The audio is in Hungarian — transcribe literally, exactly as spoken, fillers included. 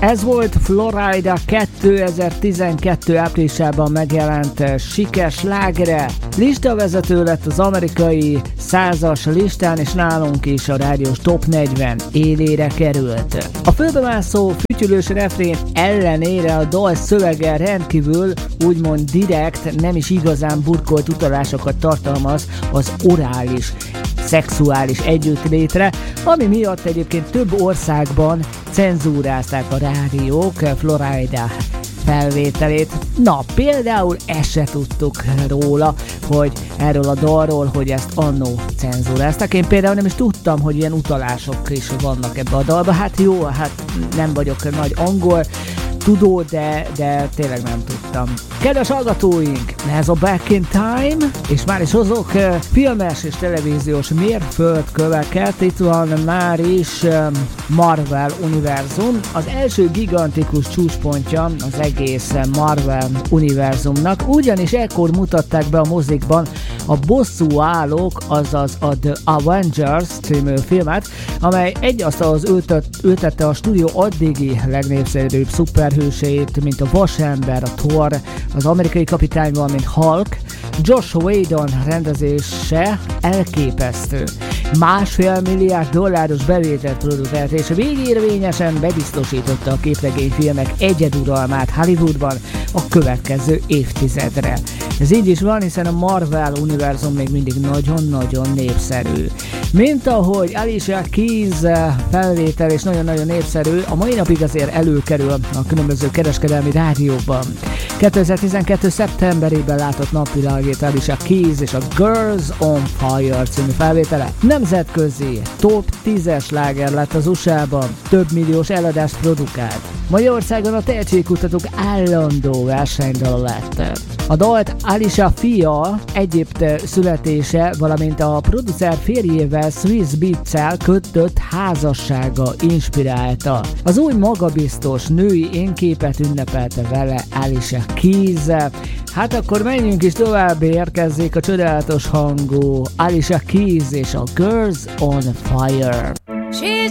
Ez volt Florida kétezer-tizenkettő áprilisában megjelent sikeres slágere. Listavezető lett az amerikai százas listán, és nálunk is a rádiós top negyven élére került. A fölbemászó fütyülős refrén ellenére a dal szövege rendkívül úgymond direkt, nem is igazán burkolt utalásokat tartalmaz az orális, szexuális együttlétre, ami miatt egyébként több országban cenzúrázták a rádiók Florida felvételét. Na, például ezt se tudtuk róla, hogy erről a dalról, hogy ezt annó cenzúrázták. Én például nem is tudtam, hogy ilyen utalások is vannak ebbe a dalba. Hát jó, hát nem vagyok nagy angol tudó, de, de tényleg nem tudtam. Kedves hallgatóink, ez a Back in Time, és már is hozok uh, filmes és televíziós mérföldköveket. Itt van már is uh, Marvel univerzum, az első gigantikus csúcspontja az egész Marvel univerzumnak, ugyanis ekkor mutatták be a mozikban a Bosszúállók, azaz a The Avengers című filmet, amely egy asztalhoz ültette a stúdió addigi legnépszerűbb szuperhőseit, mint a Vasember, a Thor, az amerikai kapitány, valamint Hulk. Joss Whedon rendezése elképesztő. Másfél milliárd dolláros bevételt produkált, és végérvényesen bebiztosította a képregényfilmek egyeduralmát Hollywoodban a következő évtizedre. Ez így is van, hiszen a Marvel univerzum még mindig nagyon-nagyon népszerű. Mint ahogy Alicia Keys felvétel és nagyon-nagyon népszerű, a mai napig azért előkerül a különböző kereskedelmi rádiókban. kétezer-tizenkettő szeptemberében látott napvilágét Alicia Keys és a Girls on Fire című felvétele. Nemzetközi top tízes sláger lett az u es á-ban, több milliós eladást produkált. Magyarországon a tehetségkutatók állandó versenydala lett. A dalt Alicia fia Egyipte születése, valamint a producer férjével Swiss Beats-el kötött házassága inspirálta. Az új magabiztos női énképet ünnepelte vele Alicia Keys. Hát akkor menjünk is tovább, érkezzék a csodálatos hangú Alicia Keys és a Girls on Fire. She's